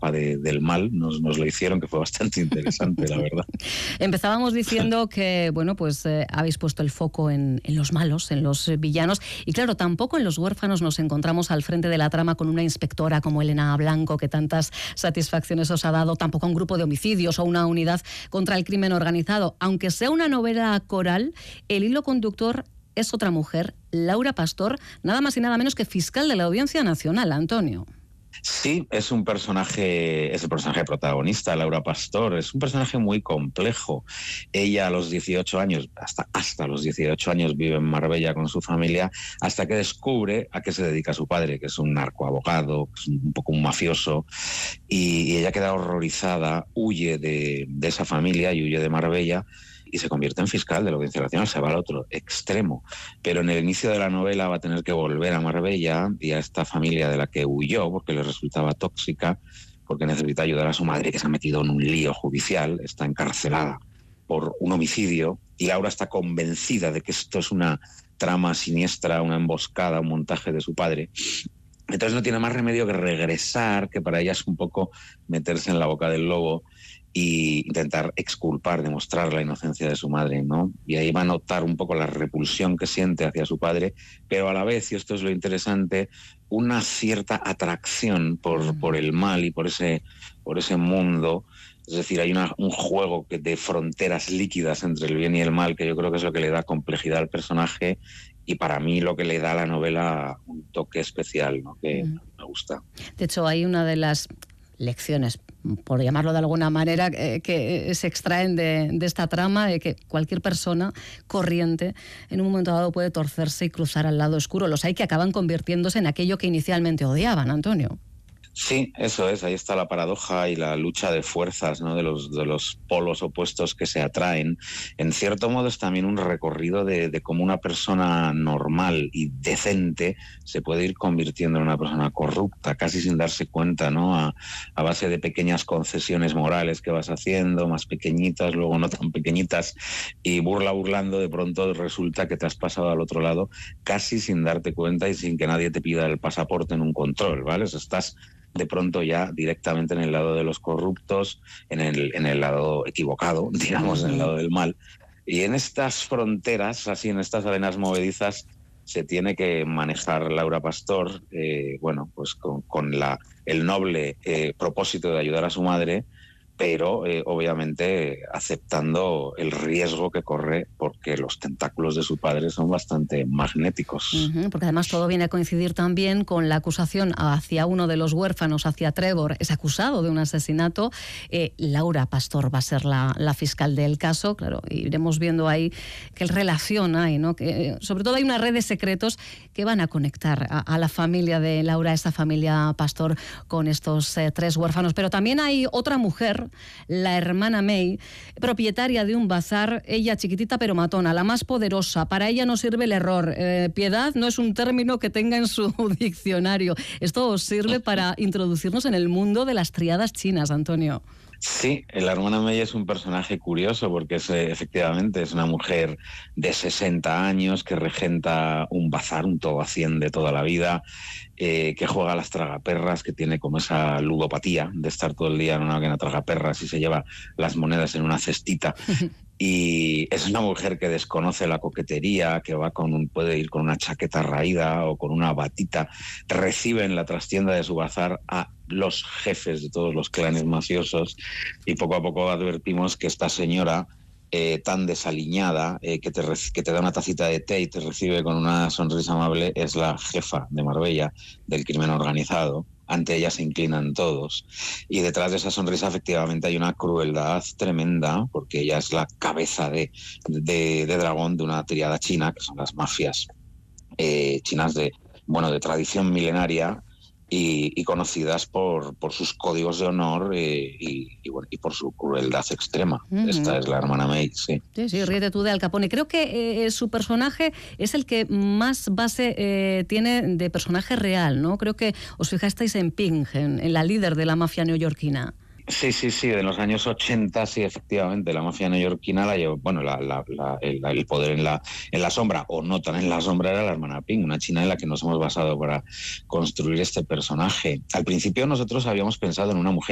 mapa del mal, nos lo hicieron, que fue bastante interesante, la verdad. Empezábamos diciendo que, bueno, pues habéis puesto el foco en los malos, en los villanos, y claro, tampoco en los huérfanos nos encontramos al frente de la trama con una inspectora como Elena Blanco, que tantas satisfacciones os ha dado, tampoco un grupo de homicidios o una unidad contra el crimen organizado. Aunque sea una novela coral, el hilo conductor es otra mujer, Laura Pastor, nada más y nada menos que fiscal de la Audiencia Nacional, Antonio. Sí, es el personaje protagonista, Laura Pastor. Es un personaje muy complejo. Ella a los 18 años, hasta los 18 años, vive en Marbella con su familia, hasta que descubre a qué se dedica su padre, que es un narcoabogado, que es un poco un mafioso, y ella queda horrorizada, huye de esa familia y huye de Marbella, y se convierte en fiscal de la Audiencia Nacional, se va al otro extremo. Pero en el inicio de la novela va a tener que volver a Marbella y a esta familia de la que huyó porque le resultaba tóxica, porque necesita ayudar a su madre, que se ha metido en un lío judicial, está encarcelada por un homicidio, y Laura está convencida de que esto es una trama siniestra, una emboscada, un montaje de su padre. Entonces no tiene más remedio que regresar, que para ella es un poco meterse en la boca del lobo y intentar exculpar, demostrar la inocencia de su madre, ¿no? Y ahí va a notar un poco la repulsión que siente hacia su padre, pero a la vez, y esto es lo interesante, una cierta atracción por el mal y por ese mundo. Es decir, hay un juego de fronteras líquidas entre el bien y el mal, que yo creo que es lo que le da complejidad al personaje y para mí lo que le da a la novela un toque especial, ¿no? Que me gusta. De hecho, hay una de las lecciones, por llamarlo de alguna manera, que se extraen de esta trama, de que cualquier persona corriente en un momento dado puede torcerse y cruzar al lado oscuro. Los hay que acaban convirtiéndose en aquello que inicialmente odiaban, Antonio. Sí, eso es, ahí está la paradoja y la lucha de fuerzas, ¿no? de los polos opuestos que se atraen. En cierto modo es también un recorrido de cómo una persona normal y decente se puede ir convirtiendo en una persona corrupta, casi sin darse cuenta, ¿no? A base de pequeñas concesiones morales que vas haciendo, más pequeñitas, luego no tan pequeñitas, y burlando, de pronto resulta que te has pasado al otro lado casi sin darte cuenta y sin que nadie te pida el pasaporte en un control, ¿vale? O sea, estás de pronto ya directamente en el lado de los corruptos, en el lado equivocado, digamos, en el lado del mal. Y en estas fronteras, así en estas arenas movedizas, se tiene que manejar Laura Pastor, bueno, pues con el noble propósito de ayudar a su madre, pero obviamente aceptando el riesgo que corre porque los tentáculos de su padre son bastante magnéticos. Porque además todo viene a coincidir también con la acusación hacia uno de los huérfanos, hacia Trevor, es acusado de un asesinato. Laura Pastor va a ser la fiscal del caso, claro, iremos viendo ahí qué relación hay, ¿no? Que, sobre todo hay una red de secretos que van a conectar a la familia de Laura, esa familia Pastor, con estos tres huérfanos. Pero también hay otra mujer, la hermana May, propietaria de un bazar, ella chiquitita pero matona, la más poderosa. Para ella no sirve el error. Piedad no es un término que tenga en su diccionario. Esto sirve para introducirnos en el mundo de las tríadas chinas, Antonio. Sí, la hermana May es un personaje curioso porque efectivamente es una mujer de 60 años que regenta un bazar, un todo a 100 de toda la vida, que juega a las tragaperras, que tiene como esa ludopatía de estar todo el día en una máquina tragaperras y se lleva las monedas en una cestita. Y es una mujer que desconoce la coquetería, que puede ir con una chaqueta raída o con una batita. Recibe en la trastienda de su bazar a los jefes de todos los clanes mafiosos y poco a poco advertimos que esta señora tan desaliñada, que te da una tacita de té y te recibe con una sonrisa amable, es la jefa de Marbella del crimen organizado. Ante ella se inclinan todos. Y detrás de esa sonrisa efectivamente hay una crueldad tremenda, porque ella es la cabeza de dragón de una tríada china, que son las mafias chinas de tradición milenaria y conocidas por sus códigos de honor y por su crueldad extrema. Esta es la hermana May, sí. Sí, ríete tú de Al Capone. Creo que su personaje es el que más base tiene de personaje real, ¿no? Creo que os fijasteis en Ping, en la líder de la mafia neoyorquina. Sí, de los años 80, sí, efectivamente, la mafia neoyorquina la llevó, el poder en la sombra, o no tan en la sombra, era la hermana Ping, una china en la que nos hemos basado para construir este personaje. Al principio nosotros habíamos pensado en una mujer